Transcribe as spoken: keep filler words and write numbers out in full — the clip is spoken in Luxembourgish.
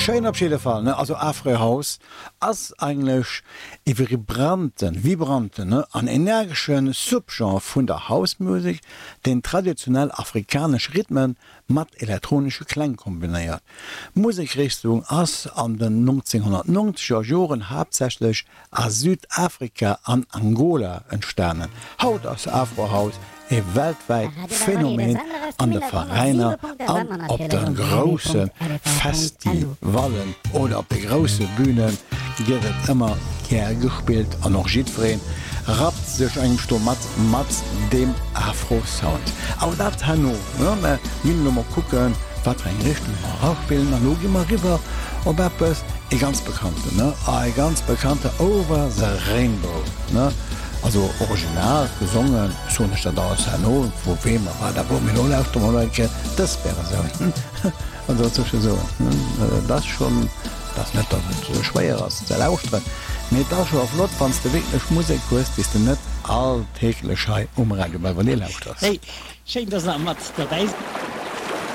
Schein op jeden Fall ne? Also Afrohaus ass englisch e vibranten, vibranten ne? An energischen Subgenre vun der Hausmusik den traditionell afrikasch Rhythmen mat elektronische Klang kombiniert. Musikrichtung ass an den neunzehnhundertneunziger Joren hauptsächlich a Südafrika an Angola entstanden. Haut aus Afrohaus e weltweit Phänomen an de Vereiner an op den großen Festivalen oder op de große Bühnen giet immer ger gespielt an noch jiréen rapt sech eng Sto mat mat dem Afrosound. Auch dat hanno Minmmer kucken wat eng Richtung Rauchbilden an Logi immer River op Appppes e ganz bekannte e ganz bekannte Over the Rainbow. Ne? Also original gesungen so nicht da Hanno wo wem war der Bominolke das wäre so. Also so das schon das net so schwer als der Laustre. Mit da schon auf Lot fandst du wirklich Musikkurs bist du net alltäglich umrei bei Vanille. Hey, schön, dass er dabei ist.